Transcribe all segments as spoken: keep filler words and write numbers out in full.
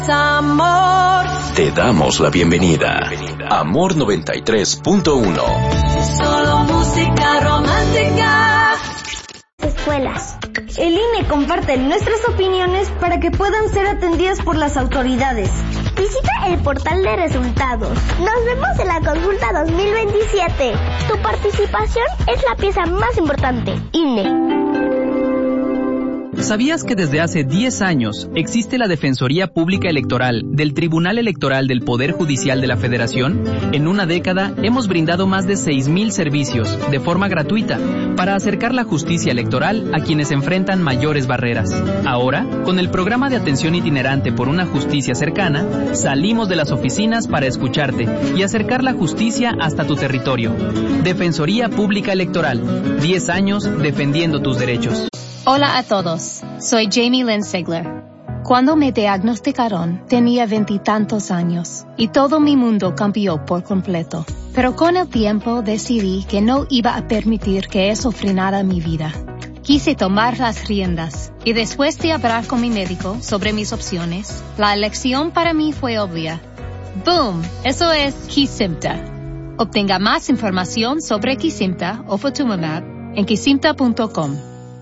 Amor. Te damos la bienvenida. Amor noventa y tres punto uno. Solo música romántica. Escuelas. El I N E comparte nuestras opiniones para que puedan ser atendidas por las autoridades. Visita el portal de resultados. Nos vemos en la consulta dos mil veintisiete. Tu participación es la pieza más importante. I N E. ¿Sabías que desde hace diez años existe la Defensoría Pública Electoral del Tribunal Electoral del Poder Judicial de la Federación? En una década hemos brindado más de seis mil servicios de forma gratuita para acercar la justicia electoral a quienes enfrentan mayores barreras. Ahora, con el programa de atención itinerante por una justicia cercana, salimos de las oficinas para escucharte y acercar la justicia hasta tu territorio. Defensoría Pública Electoral, diez años defendiendo tus derechos. Hola a todos, soy Jamie Lynn Sigler. Cuando me diagnosticaron, tenía veintitantos años y todo mi mundo cambió por completo. Pero con el tiempo decidí que no iba a permitir que eso frenara mi vida. Quise tomar las riendas y después de hablar con mi médico sobre mis opciones, la elección para mí fue obvia. ¡Boom! Eso es Kesimpta. Obtenga más información sobre Kesimpta o Ofatumumab en kesimpta punto com.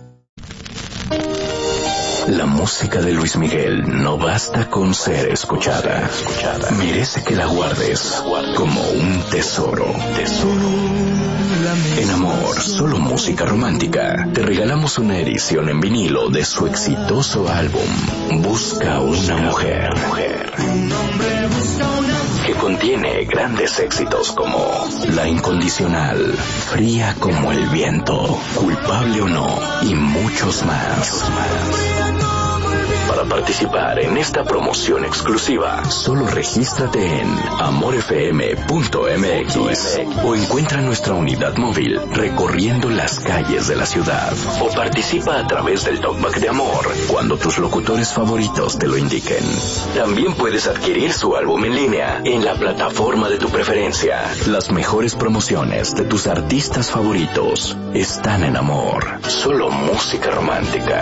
La música de Luis Miguel no basta con ser escuchada. Merece que la guardes como un tesoro. Tesoro. En Amor, solo música romántica, te regalamos una edición en vinilo de su exitoso álbum Busca una mujer, que contiene grandes éxitos como La Incondicional, Fría como el viento, Culpable o no y muchos más. Para participar en esta promoción exclusiva, solo regístrate en amor f m punto m x o encuentra nuestra unidad móvil recorriendo las calles de la ciudad, o participa a través del Talkback de Amor cuando tus locutores favoritos te lo indiquen. También puedes adquirir su álbum en línea en la plataforma de tu preferencia. Las mejores promociones de tus artistas favoritos están en Amor, solo música romántica.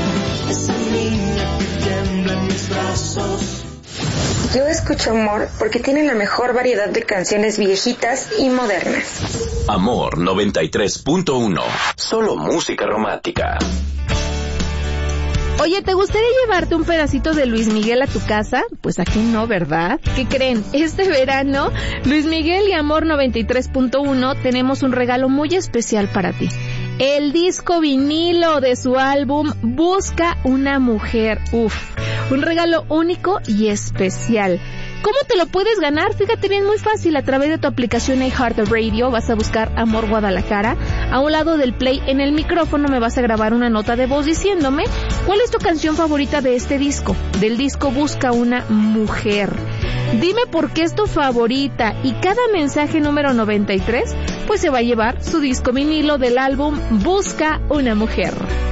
Yo escucho Amor porque tiene la mejor variedad de canciones viejitas y modernas. Amor noventa y tres punto uno, solo música romántica. Oye, ¿te gustaría llevarte un pedacito de Luis Miguel a tu casa? Pues aquí no, ¿verdad? ¿Qué creen? Este verano, Luis Miguel y Amor noventa y tres punto uno tenemos un regalo muy especial para ti. El disco vinilo de su álbum Busca una mujer. Uf, un regalo único y especial. ¿Cómo te lo puedes ganar? Fíjate bien, muy fácil. A través de tu aplicación iHeartRadio vas a buscar Amor Guadalajara. A un lado del play en el micrófono me vas a grabar una nota de voz diciéndome cuál es tu canción favorita de este disco. Del disco Busca una mujer. Dime por qué es tu favorita y cada mensaje número noventa y tres pues se va a llevar su disco vinilo del álbum Busca una mujer.